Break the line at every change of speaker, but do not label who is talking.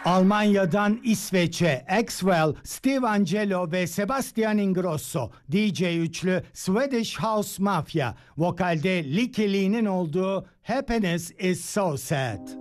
Almanya'dan İsveç'e Axwell, Steve Angello ve Sebastian Ingrosso, DJ üçlü Swedish House Mafia, vokalde Licky Lee'nin olduğu Happiness is So Sad.